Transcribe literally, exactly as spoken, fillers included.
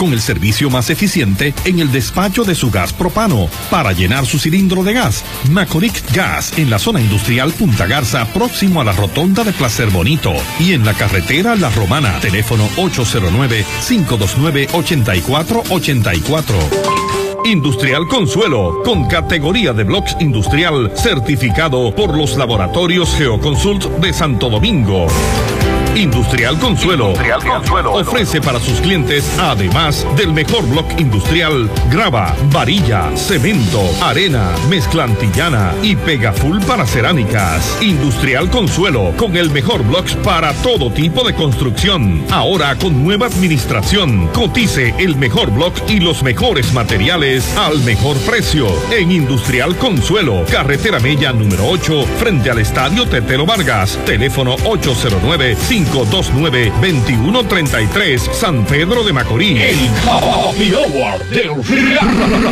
con el servicio más eficiente en el despacho de su gas propano para llenar su cilindro de gas. Maconic Gas en la zona industrial Punta Garza, próximo a la rotonda de Placer Bonito, y en la carretera La Romana. Teléfono ocho cero nueve, cinco dos nueve, ocho cuatro ocho cuatro. Industrial Consuelo, con categoría de blocks industrial, certificado por los laboratorios Geoconsult de Santo Domingo. Industrial Consuelo, Industrial Consuelo ofrece para sus clientes, además del mejor block industrial, grava, varilla, cemento, arena, mezcla antillana y pegaful para cerámicas. Industrial Consuelo, con el mejor blocks para todo tipo de construcción. Ahora con nueva administración. Cotice el mejor block y los mejores materiales al mejor precio. En Industrial Consuelo, carretera Mella número ocho, frente al Estadio Tetelo Vargas. Teléfono ocho cero nueve, cinco dos nueve, dos uno tres tres, San Pedro de Macorís. El Happy Hour del